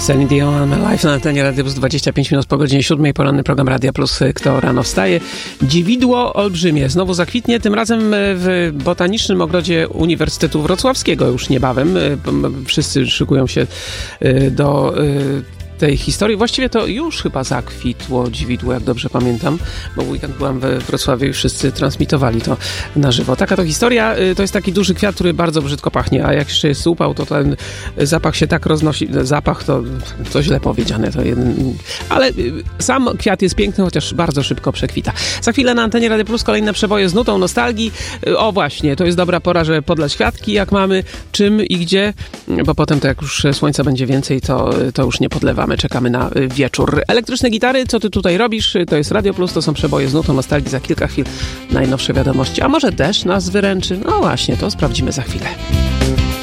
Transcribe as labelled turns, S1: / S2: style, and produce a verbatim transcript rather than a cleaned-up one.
S1: Celine Dion, live na antenie Radio Plus, dwadzieścia pięć minut po godzinie siódmej, poranny program Radia Plus, kto rano wstaje. Dziwidło olbrzymie, znowu zakwitnie, tym razem w Botanicznym Ogrodzie Uniwersytetu Wrocławskiego już niebawem. Wszyscy szykują się do tej historii. Właściwie to już chyba zakwitło dziwidło, jak dobrze pamiętam, bo w weekend byłam we Wrocławiu i wszyscy transmitowali to na żywo. Taka to historia. To jest taki duży kwiat, który bardzo brzydko pachnie, a jak jeszcze jest upał, to ten zapach się tak roznosi. Zapach to, to źle powiedziane, to jeden, ale sam kwiat jest piękny, chociaż bardzo szybko przekwita. Za chwilę na antenie Radio Plus kolejne przeboje z nutą nostalgii. O właśnie, to jest dobra pora, żeby podlać kwiatki, jak mamy, czym i gdzie, bo potem to jak już słońca będzie więcej, to, to już nie podlewamy. Czekamy na wieczór. Elektryczne gitary, co ty tutaj robisz? To jest Radio Plus, to są przeboje z nutą nostalgii. Za kilka chwil najnowsze wiadomości. A może deszcz nas wyręczy? No właśnie, to sprawdzimy za chwilę.